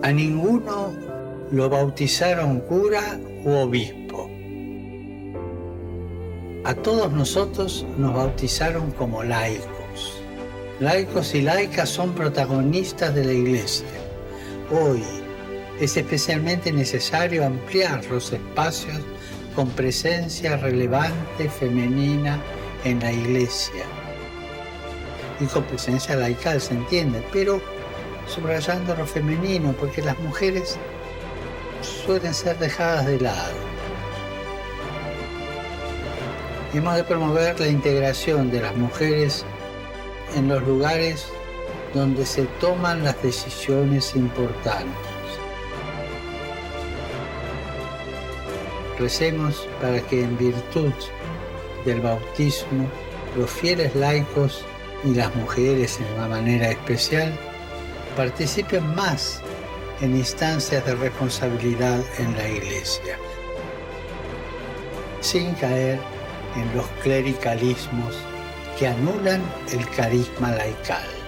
A ninguno lo bautizaron cura u obispo. A todos nosotros nos bautizaron como laicos. Laicos y laicas son protagonistas de la Iglesia. Hoy es especialmente necesario ampliar los espacios con presencia relevante femenina en la Iglesia. Y con presencia laical, se entiende, pero subrayando lo femenino, porque las mujeres suelen ser dejadas de lado. Hemos de promover la integración de las mujeres en los lugares donde se toman las decisiones importantes. Recemos para que en virtud del bautismo los fieles laicos y las mujeres en una manera especial participen más en instancias de responsabilidad en la Iglesia, sin caer en los clericalismos que anulan el carisma laical.